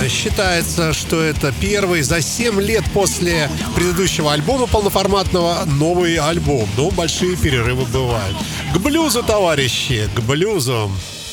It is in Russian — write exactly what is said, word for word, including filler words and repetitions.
Считается, что это первый за семь лет после предыдущего альбома полноформатного новый альбом. Но большие перерывы бывают. К блюзу, товарищи, к блюзу.